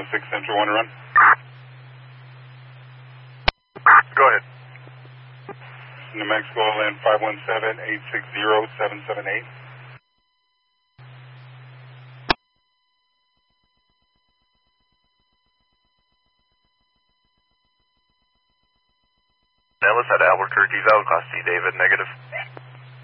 6 Central, one run. Go ahead. New Mexico, land 517-860-778. Nellis at Albuquerque, Valcasti, David, negative.